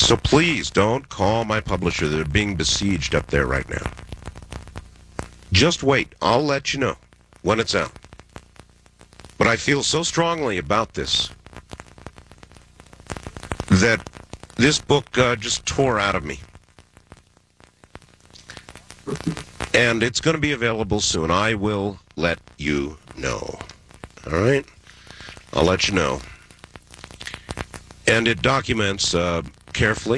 So please don't call my publisher. They're being besieged up there right now. Just wait. I'll let you know when it's out. But I feel so strongly about this that this book just tore out of me. And it's going to be available soon. I will let you know. All right? I'll let you know. And it documents carefully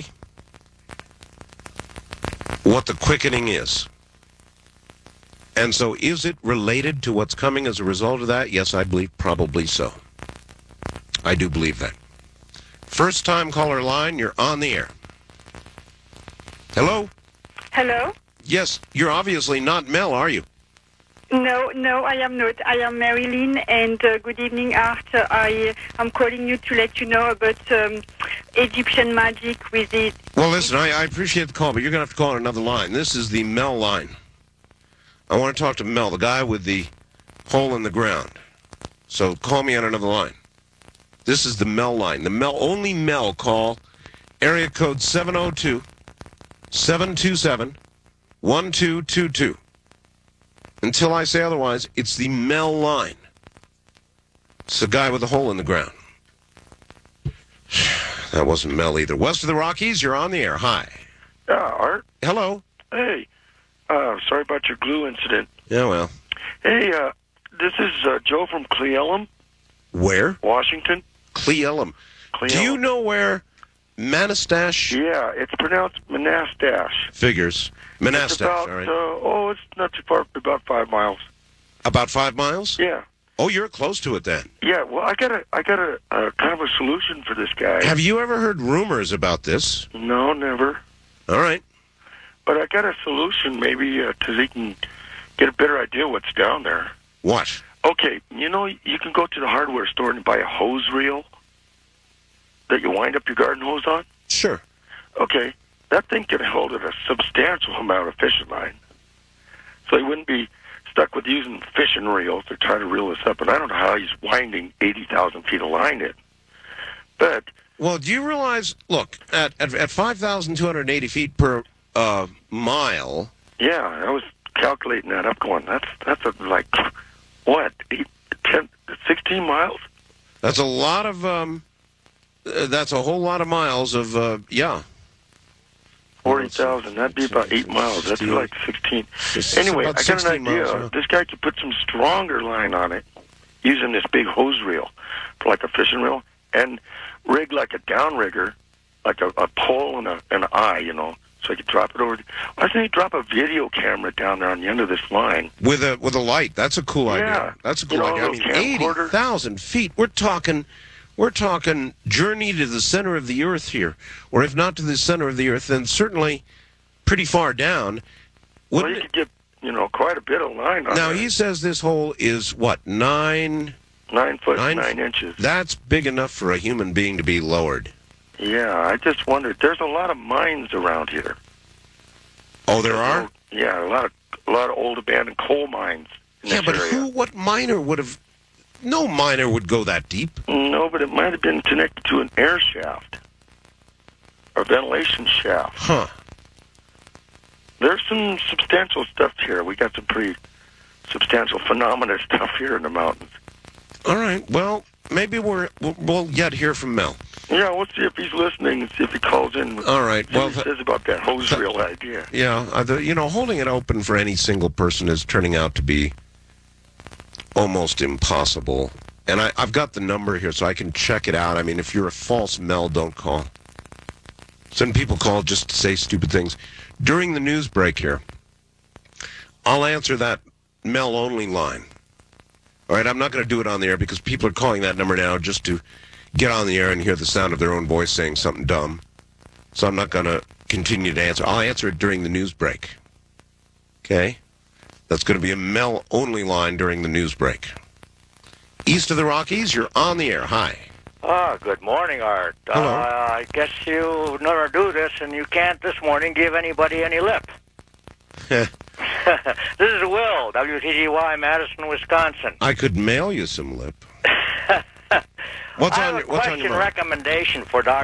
what the quickening is. And so is it related to what's coming as a result of that? Yes, I believe probably so. I do believe that. First time caller line, you're on the air. Hello? Hello? Yes, you're obviously not Mel, are you? No, I am not. I am Marilyn, and good evening, Art. I am calling you to let you know about Egyptian magic with it. Well, listen, I appreciate the call, but you're going to have to call on another line. This is the Mel line. I want to talk to Mel, the guy with the hole in the ground. So call me on another line. This is the Mel line. The Mel, only Mel, call area code 702-727-1222. Until I say otherwise, it's the Mel line. It's the guy with the hole in the ground. That wasn't Mel either. West of the Rockies, you're on the air. Hi. Yeah, Art. Hello. Hey. Sorry about your glue incident. Yeah, well. Hey, this is Joe from Cle Elum. Where? Washington. Cle Elum. Do you know where Manastash? Yeah, it's pronounced Manastash. Figures. Manastash, it's about, all right. it's not too far, about 5 miles. About 5 miles? Yeah. Oh, you're close to it then. Yeah, well, I got a kind of a solution for this guy. Have you ever heard rumors about this? No, never. All right. But I got a solution, maybe, so he can get a better idea what's down there. What? Okay, you know, you can go to the hardware store and buy a hose reel that you wind up your garden hose on. Sure. Okay, that thing can hold a substantial amount of fishing line. So he wouldn't be stuck with using fishing reels to try to reel this up. And I don't know how he's winding 80,000 feet of line in. But... Well, do you realize, look, at 5,280 feet per mile... Yeah, I was calculating that up going, that's like, what, 16 miles? That's a lot of, that's a whole lot of miles of, yeah. 40,000, that'd be about 8 miles. That's like 16. Anyway, I got an idea. Miles, yeah. This guy could put some stronger line on it using this big hose reel for like a fishing reel and rig like a downrigger, like a pole and an eye, you know, so he could drop it over. Why doesn't he drop a video camera down there on the end of this line? With a light. That's a cool idea. That's a cool idea. I mean, 80,000 feet. We're talking journey to the center of the earth here. Or if not to the center of the earth, then certainly pretty far down. Well, you could get, you know, quite a bit of line on Now, there. he says this hole is, what, 9 foot, 9 inches. That's big enough for a human being to be lowered. Yeah, I just wondered. There's a lot of mines around here. Oh, there are? Yeah, a lot of old abandoned coal mines in this area. What miner would have... No miner would go that deep. No, but it might have been connected to an air shaft or ventilation shaft. Huh. There's some substantial stuff here. We got some pretty substantial phenomena stuff here in the mountains. All right. Well, maybe we'll yet hear from Mel. Yeah, we'll see if he's listening and see if he calls in. All right. Well, he says about that hose reel idea. Yeah. Holding it open for any single person is turning out to be almost impossible. And I've got the number here so I can check it out. I mean, if you're a false Mel, don't call. Some people call just to say stupid things. During the news break here, I'll answer that Mel-only line. All right, I'm not going to do it on the air because people are calling that number now just to get on the air and hear the sound of their own voice saying something dumb. So I'm not going to continue to answer. I'll answer it during the news break. Okay? That's going to be a Mel-only line during the news break. East of the Rockies, you're on the air. Hi. Good morning, Art. Hello. I guess you never do this, and you can't this morning give anybody any lip. This is Will, WTGY, Madison, Wisconsin. I could mail you some lip. What's I on have your a question mind? recommendation for Dr.